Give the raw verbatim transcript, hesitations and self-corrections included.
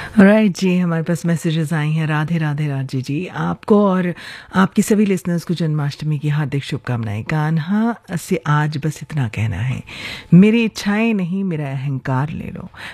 Right जी, हमारे पास messages आई हैं। राधे राधे राजे जी, आपको और आपकी सभी लिसनर्स को जन्माष्टमी की हार्दिक शुभकामनाएं। कान्हा से आज बस इतना कहना है, मेरी इच्छाएं नहीं मेरा अहंकार ले लो,